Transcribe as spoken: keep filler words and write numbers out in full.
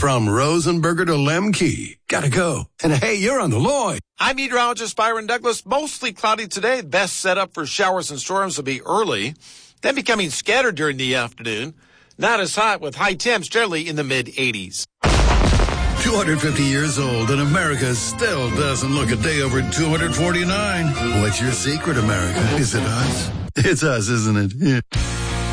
From Rosenberger to Lemke. Gotta go. And hey, you're on the Lloyd. I'm meteorologist Byron Douglas. Mostly cloudy today. Best setup for showers and storms will be early, then becoming scattered during the afternoon. Not as hot with high temps generally in the mid eighties. two hundred fifty years old and America still doesn't look a day over two hundred forty-nine. What's your secret, America? Is it us? It's us, isn't it? Yeah.